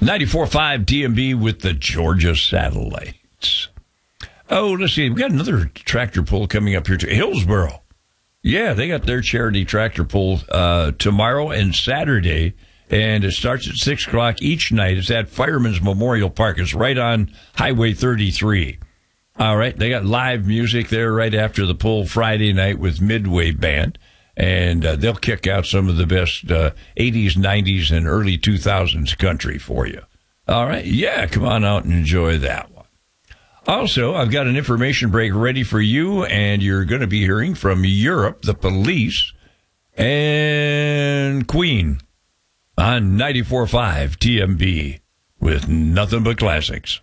94.5 DMB with the Georgia Satellites. Oh, let's see. We've got another tractor pull coming up here to Hillsboro. Yeah, they got their charity tractor pull tomorrow and Saturday, and it starts at 6 o'clock each night. It's at Fireman's Memorial Park. It's right on Highway 33. All right, they got live music there right after the pull Friday night with Midway Band, and they'll kick out some of the best 80s, 90s, and early 2000s country for you. All right, yeah, come on out and enjoy that one. Also, I've got an information break ready for you, and you're going to be hearing from Europe, the Police, and Queen on 94.5 TMB with nothing but classics.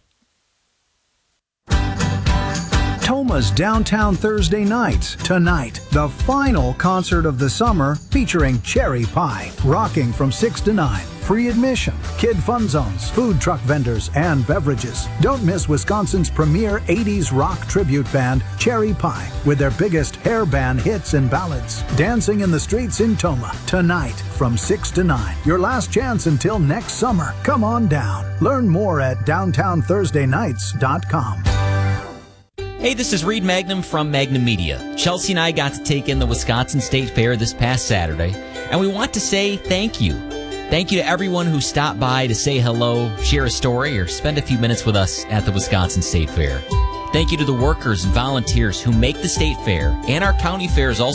Toma's Downtown Thursday Nights. Tonight, the final concert of the summer featuring Cherry Pie, rocking from 6 to 9. Free admission, kid fun zones, food truck vendors, and beverages. Don't miss Wisconsin's premier 80s rock tribute band, Cherry Pie, with their biggest hair band hits and ballads. Dancing in the streets in Toma, tonight from 6 to 9. Your last chance until next summer. Come on down. Learn more at downtownthursdaynights.com. Hey, this is Reed Magnum from Magnum Media. Chelsea and I got to take in the Wisconsin State Fair this past Saturday, and we want to say thank you. Thank you to everyone who stopped by to say hello, share a story, or spend a few minutes with us at the Wisconsin State Fair. Thank you to the workers and volunteers who make the State Fair and our county fairs all